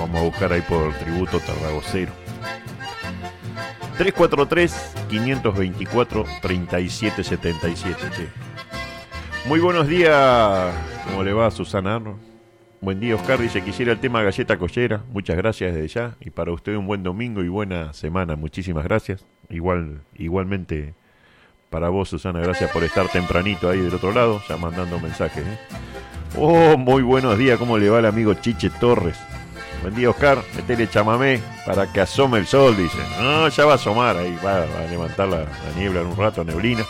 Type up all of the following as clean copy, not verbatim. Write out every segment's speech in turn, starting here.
vamos a buscar ahí por Tributo Tarragocero. 343-524-3777. Che. Muy buenos días. ¿Cómo le va, Susana Arno? Buen día, Oscar. Dice, quisiera el tema galleta collera. Muchas gracias desde ya. Y para usted un buen domingo y buena semana. Muchísimas gracias. Igualmente para vos, Susana. Gracias por estar tempranito ahí del otro lado, ya mandando mensajes. Oh, muy buenos días. ¿Cómo le va el amigo Chiche Torres? Buen día, Oscar. Metele chamamé para que asome el sol, dice. No, ya va a asomar ahí. Va a levantar la niebla en un rato, neblina.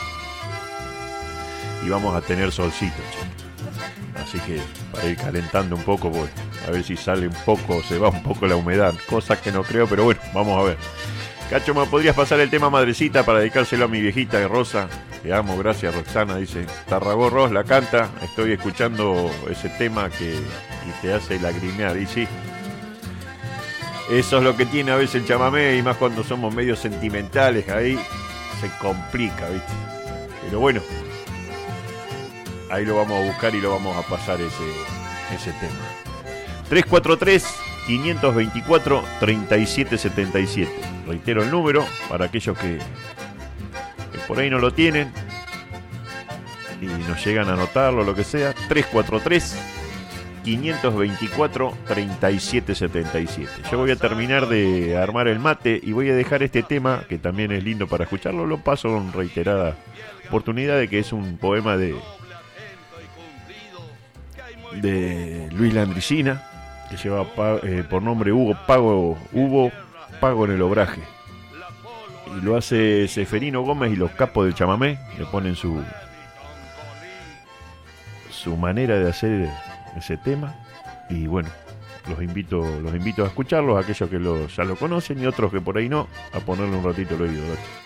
Y vamos a tener solcito, che. Así que para ir calentando un poco, voy a ver si sale un poco, se va un poco la humedad. Cosa que no creo, pero bueno, vamos a ver. Cacho, ¿me podrías pasar el tema Madrecita para dedicárselo a mi viejita de Rosa? Te amo, gracias, Roxana, dice. Tarragó Ros la canta. Estoy escuchando ese tema y te hace lagrimear. Y sí, eso es lo que tiene a veces el chamamé, y más cuando somos medio sentimentales, ahí se complica, ¿viste? Pero bueno, ahí lo vamos a buscar y lo vamos a pasar ese tema. 343-524-3777. Reitero el número para aquellos que por ahí no lo tienen y nos llegan a anotarlo, lo que sea. 343-524-3777. Yo voy a terminar de armar el mate y voy a dejar este tema, que también es lindo para escucharlo. Lo paso con reiterada oportunidad, de que es un poema de Luis Landricina, que lleva por nombre Hugo Pago en el Obraje, y lo hace Seferino Gómez y los capos del chamamé. Le ponen su manera de hacer ese tema, y bueno, los invito a escucharlos, aquellos que ya lo conocen, y otros que por ahí no, a ponerle un ratito el oído.